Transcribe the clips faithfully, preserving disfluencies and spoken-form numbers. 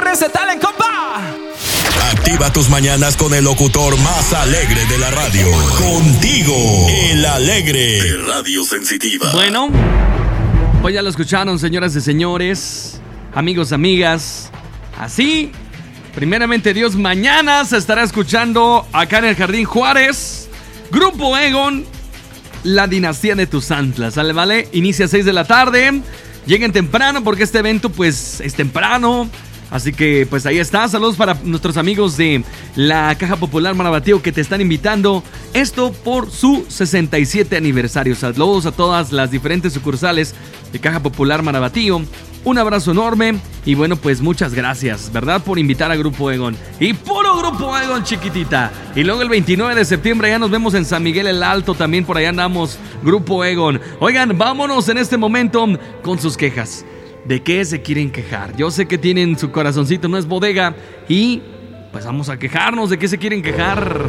Recetalen, compa. Activa tus mañanas con el locutor más alegre de la radio. Contigo, el alegre de Radio Sensitiva. Bueno, pues ya lo escucharon, señoras y señores, amigos, amigas. Así, primeramente Dios, mañana se estará escuchando acá en el Jardín Juárez, Grupo Egon, La Dinastía de Tuzantla. ¿Sale, vale? Inicia a seis de la tarde. Lleguen temprano porque este evento pues es temprano. Así que pues ahí está. Saludos para nuestros amigos de la Caja Popular Marabatío que te están invitando. Esto por su sesenta y siete aniversario. Saludos a todas las diferentes sucursales de Caja Popular Marabatío. Un abrazo enorme y bueno, pues muchas gracias, ¿verdad? Por invitar a Grupo Egon. Y puro Grupo Egon, chiquitita. Y luego el veintinueve de septiembre ya nos vemos en San Miguel el Alto. También por allá andamos, Grupo Egon. Oigan, vámonos en este momento con sus quejas. ¿De qué se quieren quejar? Yo sé que tienen su corazoncito, no es bodega. Y pues vamos a quejarnos. ¿De qué se quieren quejar?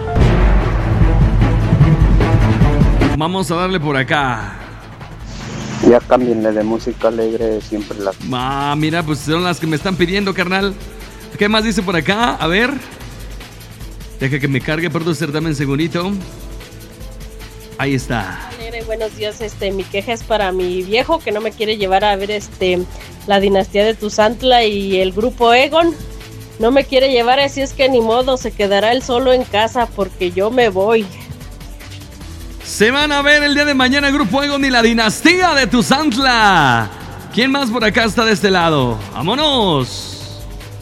Vamos a darle por acá. Ya cámbienle de música alegre, siempre la... Ah, mira, pues son las que me están pidiendo, carnal. ¿Qué más dice por acá? A ver. Deja que me cargue, producer, dame un segundito. Ahí está. Alegre, buenos días. Este, mi queja es para mi viejo que no me quiere llevar a ver este La Dinastía de Tuzantla y el Grupo Egon. No me quiere llevar, así es que ni modo, se quedará él solo en casa porque yo me voy. Se van a ver el día de mañana Grupo Egon y La Dinastía de Tuzantla. ¿Quién más por acá está de este lado? ¡Vámonos!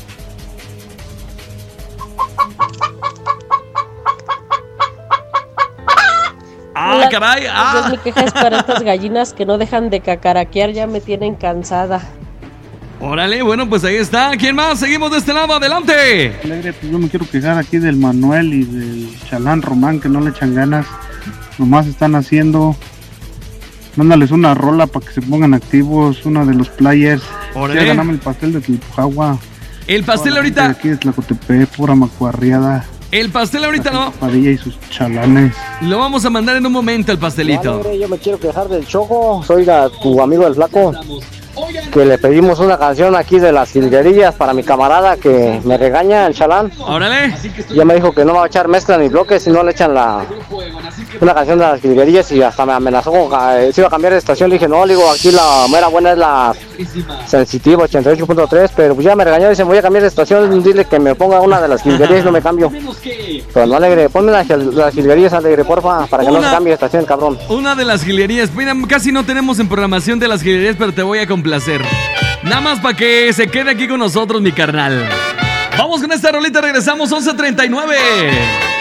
¡Ah, La, caray! ¡Ah! Pues mi queja es para estas gallinas que no dejan de cacaraquear, ya me tienen cansada. Órale, bueno, pues ahí está. ¿Quién más? Seguimos de este lado, adelante. Alegre, pues yo me quiero quejar aquí del Manuel y del Chalán Román, que no le echan ganas. Nomás están haciendo. Mándales una rola para que se pongan activos. Una de los players. Órale. Ya ganamos el pastel de Tlalpujagua. El pastel ahorita. De aquí de Tlacotepec, pura macuarriada. El pastel ahorita no. Padilla y sus chalanes. Lo vamos a mandar en un momento, el pastelito. Alegre, yo me quiero quejar del Choco. Soy la, tu amigo el Flaco. Que le pedimos una canción aquí de las jilguerillas para mi camarada que me regaña, el Chalán. Órale. Ya me dijo que no va a echar mezcla ni bloques si no le echan la una canción de las jilguerillas y hasta me amenazó con que se iba a cambiar de estación. Le dije, no, le digo, aquí la mera buena es la Sensitiva ochenta y ocho punto tres, pero pues ya me regañó y dice, voy a cambiar de estación, dile que me ponga una de las jilguerillas y no me cambio. Pero no, Alegre, ponme las, las jilguerillas, Alegre, porfa, para que una, no se cambie de estación, cabrón. Una de las jilguerías, mira, casi no tenemos en programación de las jilguerías, pero te voy a complacer. Nada más para que se quede aquí con nosotros, mi carnal. Vamos con esta rolita, regresamos once treinta y nueve.